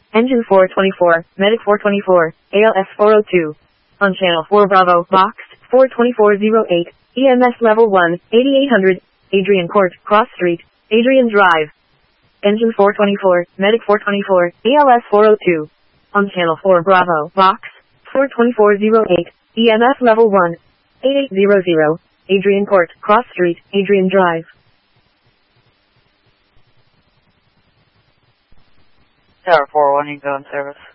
Engine 424, Medic 424, ALS 402. On channel 4 Bravo, box 42408, EMS level 1, 8800, Adrian Court, Cross Street, Adrian Drive. Engine 424, Medic 424, ALS 402. On channel 4 Bravo, box 42408, EMS level 1, 8800, Adrian Court, Cross Street, Adrian Drive. Tower 4-1, you go in service.